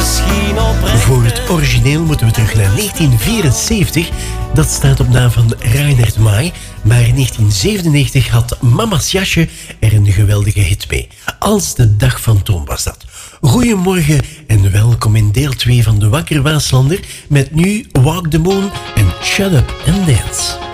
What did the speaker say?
misschien oprecht. Voor het origineel moeten we terug naar 1974. Dat staat op naam van Reinhard May. Maar in 1997 had Mama's Jasje er een geweldige hit mee. Als de dag van Toon was dat. Goedemorgen en welkom in deel 2 van de Wakker Waaslander. Met nu Walk the Moon en Shut Up and Dance.